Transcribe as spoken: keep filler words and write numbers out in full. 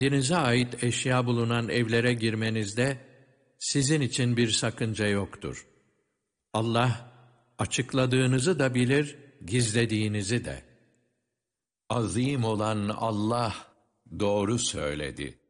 Kendinize ait eşya bulunan evlere girmenizde sizin için bir sakınca yoktur. Allah açıkladığınızı da bilir, gizlediğinizi de. Azim olan Allah doğru söyledi.